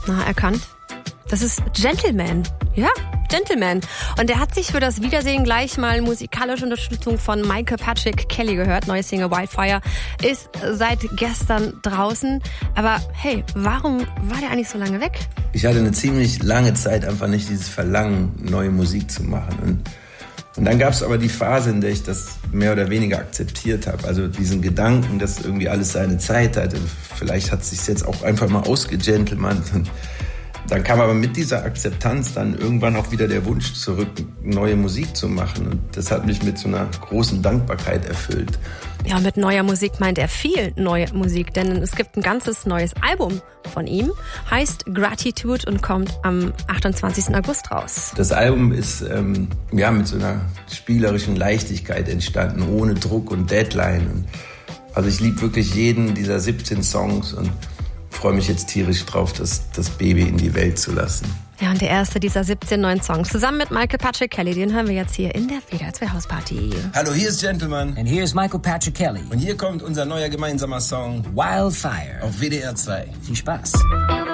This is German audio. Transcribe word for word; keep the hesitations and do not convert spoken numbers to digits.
Na, erkannt. Das ist Gentleman. Ja, Gentleman. Und er hat sich für das Wiedersehen gleich mal musikalische Unterstützung von Michael Patrick Kelly gehört. Neue Single Wildfire ist seit gestern draußen. Aber hey, warum war der eigentlich so lange weg? Ich hatte eine ziemlich lange Zeit einfach nicht dieses Verlangen, neue Musik zu machen. Und, und dann gab es aber die Phase, in der ich das mehr oder weniger akzeptiert habe. Also diesen Gedanken, dass irgendwie alles seine Zeit hat. Vielleicht hat es sich jetzt auch einfach mal ausgegentlemannt. Und dann kam aber mit dieser Akzeptanz dann irgendwann auch wieder der Wunsch zurück, neue Musik zu machen. Und das hat mich mit so einer großen Dankbarkeit erfüllt. Ja, mit neuer Musik meint er viel neue Musik, denn es gibt ein ganzes neues Album von ihm, heißt Gratitude und kommt am achtundzwanzigsten August raus. Das Album ist ähm, ja, mit so einer spielerischen Leichtigkeit entstanden, ohne Druck und Deadline. Und also ich liebe wirklich jeden dieser siebzehn Songs und freue mich jetzt tierisch drauf, das, das Baby in die Welt zu lassen. Ja, und der erste dieser siebzehn neuen Songs, zusammen mit Michael Patrick Kelly, den hören wir jetzt hier in der W D R zwei Hausparty. Hallo, hier ist Gentleman. And here's Michael Patrick Kelly. Und hier kommt unser neuer gemeinsamer Song Wildfire auf W D R zwei. Viel Spaß.